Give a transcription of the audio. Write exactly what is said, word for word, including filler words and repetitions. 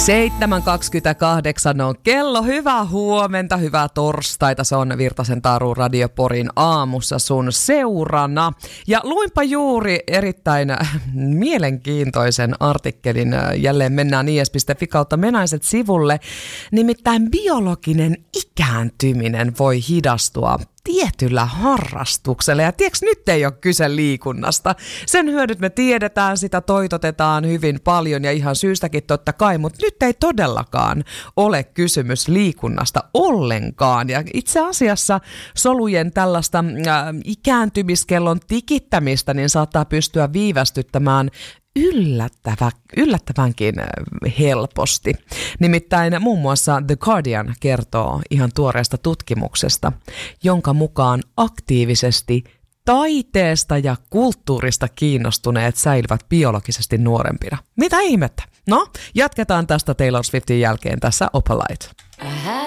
seitsemän kaksikymmentäkahdeksan on kello. Hyvää huomenta, hyvää torstaita. Se on Virtasen Taru Radio Porin aamussa sun seurana. Ja luinpa juuri erittäin mielenkiintoisen artikkelin. Jälleen mennään i s piste fi kautta Menaiset sivulle. Nimittäin biologinen ikääntyminen voi hidastua tietyllä harrastuksella. Ja tiedätkö, nyt ei ole kyse liikunnasta. Sen hyödyt me tiedetään, sitä toitotetaan hyvin paljon ja ihan syystäkin totta kai, mutta nyt ei todellakaan ole kysymys liikunnasta ollenkaan. Ja itse asiassa solujen tällaista äh, ikääntymiskellon tikittämistä niin saattaa pystyä viivästyttämään Yllättävä, yllättävänkin helposti. Nimittäin muun muassa The Guardian kertoo ihan tuoreesta tutkimuksesta, jonka mukaan aktiivisesti taiteesta ja kulttuurista kiinnostuneet säilyvät biologisesti nuorempina. Mitä ihmettä? No, jatketaan tästä Taylor Swiftin jälkeen tässä Opalite.